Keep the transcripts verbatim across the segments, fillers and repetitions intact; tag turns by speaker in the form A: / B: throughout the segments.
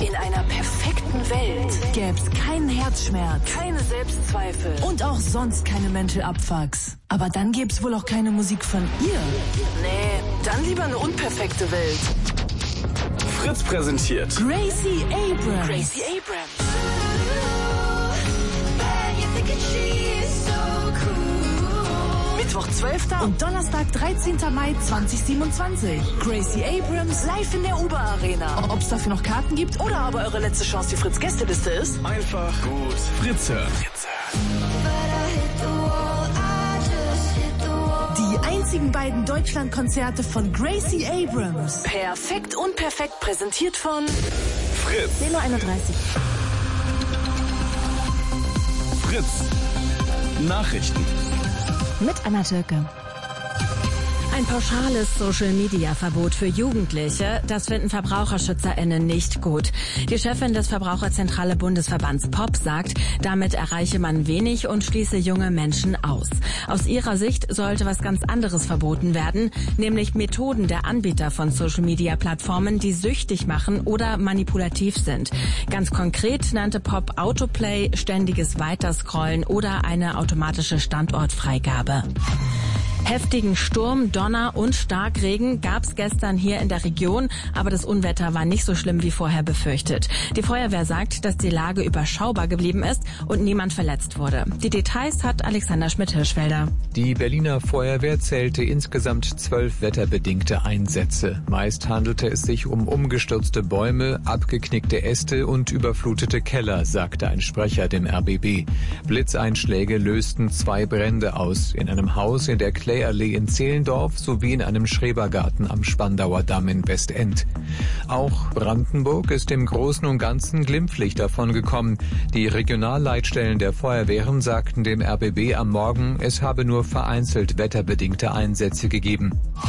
A: In einer perfekten Welt gäb's keinen Herzschmerz, keine Selbstzweifel und auch sonst keine Mental Abfucks. Aber dann gäb's wohl auch keine Musik von ihr. Nee, dann lieber eine unperfekte Welt.
B: Fritz präsentiert
A: Gracie Abrams. Gracie Abrams. Mittwoch zwölfter und Donnerstag dreizehnten Mai zweitausendsiebenundzwanzig. Gracie Abrams live in der Uber Arena. Ob es dafür noch Karten gibt oder aber eure letzte Chance die Fritz Gästeliste ist?
B: Einfach gut Fritz hören.
A: Die einzigen beiden Deutschlandkonzerte von Gracie Abrams. Perfekt und perfekt präsentiert von
B: Fritz.
A: zehn Uhr einunddreißig.
B: Fritz. Nachrichten.
A: Mit Anna Türke.
C: Ein pauschales Social-Media-Verbot für Jugendliche, das finden VerbraucherschützerInnen nicht gut. Die Chefin des Verbraucherzentrale Bundesverbands P O P sagt, damit erreiche man wenig und schließe junge Menschen aus. Aus ihrer Sicht sollte was ganz anderes verboten werden, nämlich Methoden der Anbieter von Social-Media-Plattformen, die süchtig machen oder manipulativ sind. Ganz konkret nannte P O P Autoplay, ständiges Weiterscrollen oder eine automatische Standortfreigabe. Heftigen Sturm, Donner und Starkregen gab es gestern hier in der Region, aber das Unwetter war nicht so schlimm wie vorher befürchtet. Die Feuerwehr sagt, dass die Lage überschaubar geblieben ist und niemand verletzt wurde. Die Details hat Alexander Schmidt-Hirschfelder.
D: Die Berliner Feuerwehr zählte insgesamt zwölf wetterbedingte Einsätze. Meist handelte es sich um umgestürzte Bäume, abgeknickte Äste und überflutete Keller, sagte ein Sprecher dem R B B. Blitzeinschläge lösten zwei Brände aus, in einem Haus in der Kläranlage Allee in Zehlendorf sowie in einem Schrebergarten am Spandauer Damm in Westend. Auch Brandenburg ist im Großen und Ganzen glimpflich davon gekommen. Die Regionalleitstellen der Feuerwehren sagten dem R B B am Morgen, es habe nur vereinzelt wetterbedingte Einsätze gegeben.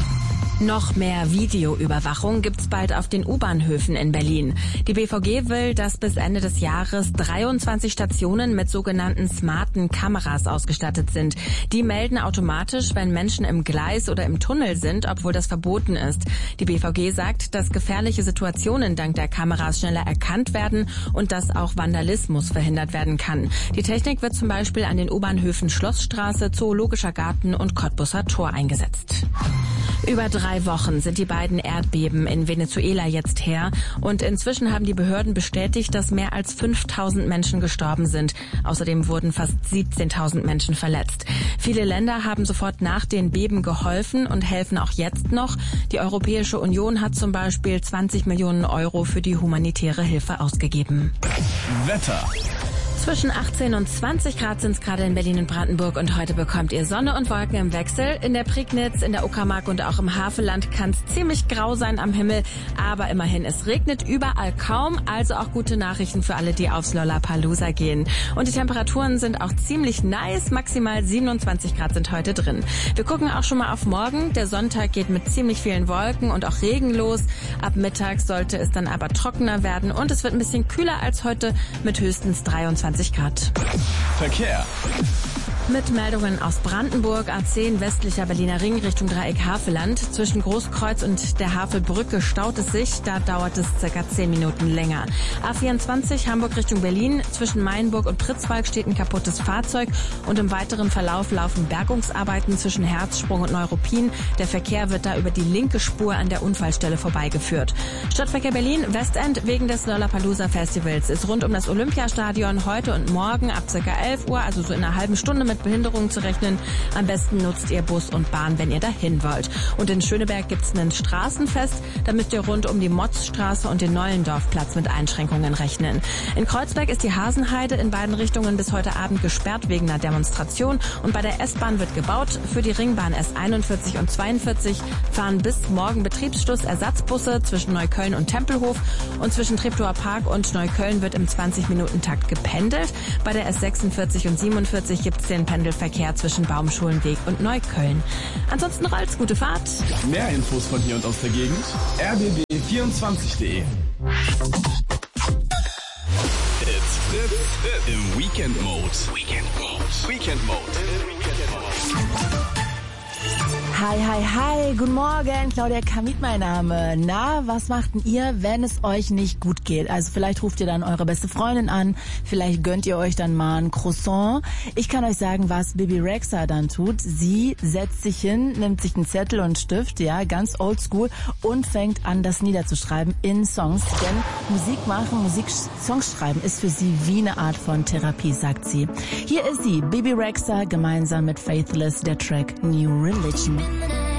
C: Noch mehr Videoüberwachung gibt's bald auf den U-Bahnhöfen in Berlin. Die B V G will, dass bis Ende des Jahres dreiundzwanzig Stationen mit sogenannten smarten Kameras ausgestattet sind. Die melden automatisch, wenn Menschen im Gleis oder im Tunnel sind, obwohl das verboten ist. Die B V G sagt, dass gefährliche Situationen dank der Kameras schneller erkannt werden und dass auch Vandalismus verhindert werden kann. Die Technik wird zum Beispiel an den U-Bahnhöfen Schlossstraße, Zoologischer Garten und Cottbusser Tor eingesetzt. Über drei Wochen sind die beiden Erdbeben in Venezuela jetzt her und inzwischen haben die Behörden bestätigt, dass mehr als fünftausend Menschen gestorben sind. Außerdem wurden fast siebzehntausend Menschen verletzt. Viele Länder haben sofort nach den Beben geholfen und helfen auch jetzt noch. Die Europäische Union hat zum Beispiel zwanzig Millionen Euro für die humanitäre Hilfe ausgegeben.
B: Wetter.
C: Zwischen achtzehn und zwanzig Grad sind es gerade in Berlin und Brandenburg und heute bekommt ihr Sonne und Wolken im Wechsel. In der Prignitz, in der Uckermark und auch im Havelland kann es ziemlich grau sein am Himmel, aber immerhin, es regnet überall kaum, also auch gute Nachrichten für alle, die aufs Lollapalooza gehen. Und die Temperaturen sind auch ziemlich nice, maximal siebenundzwanzig Grad sind heute drin. Wir gucken auch schon mal auf morgen. Der Sonntag geht mit ziemlich vielen Wolken und auch Regen los. Ab Mittag sollte es dann aber trockener werden und es wird ein bisschen kühler als heute mit höchstens dreiundzwanzig Grad.
B: Verkehr.
C: Mit Meldungen aus Brandenburg, A zehn westlicher Berliner Ring Richtung Dreieck Havelland. Zwischen Großkreuz und der Havelbrücke staut es sich, da dauert es circa zehn Minuten länger. A vierundzwanzig Hamburg Richtung Berlin, zwischen Mainburg und Pritzwalk steht ein kaputtes Fahrzeug und im weiteren Verlauf laufen Bergungsarbeiten zwischen Herzsprung und Neuruppin. Der Verkehr wird da über die linke Spur an der Unfallstelle vorbeigeführt. Stadtverkehr Berlin, Westend wegen des Lollapalooza Festivals ist rund um das Olympiastadion heute und morgen ab circa elf Uhr, also so in einer halben Stunde mit Behinderungen zu rechnen. Am besten nutzt ihr Bus und Bahn, wenn ihr dahin wollt. Und in Schöneberg gibt's ein Straßenfest. Da müsst ihr rund um die Motzstraße und den Neulendorfplatz mit Einschränkungen rechnen. In Kreuzberg ist die Hasenheide in beiden Richtungen bis heute Abend gesperrt wegen einer Demonstration. Und bei der S-Bahn wird gebaut. Für die Ringbahn S einundvierzig und zweiundvierzig fahren bis morgen Betriebsschluss Ersatzbusse zwischen Neukölln und Tempelhof. Und zwischen Treptower Park und Neukölln wird im zwanzig-Minuten-Takt gependelt. Bei der S sechsundvierzig und siebenundvierzig gibt's den Pendelverkehr zwischen Baumschulenweg und Neukölln. Ansonsten rollt's, gute Fahrt.
B: Mehr Infos von hier und aus der Gegend. r b b vierundzwanzig punkt de. It's Fritz im Weekend Mode. Weekend Mode. Weekend Mode.
E: Hi, hi, hi, guten Morgen, Claudia Kamit mein Name. Na, was macht denn ihr, wenn es euch nicht gut geht? Also vielleicht ruft ihr dann eure beste Freundin an, vielleicht gönnt ihr euch dann mal ein Croissant. Ich kann euch sagen, was Bebe Rexha dann tut. Sie setzt sich hin, nimmt sich einen Zettel und einen Stift, ja, ganz oldschool, und fängt an, das niederzuschreiben in Songs. Denn Musik machen, Musik, Songs schreiben ist für sie wie eine Art von Therapie, sagt sie. Hier ist sie, Bebe Rexha, gemeinsam mit Faithless, der Track New Religion.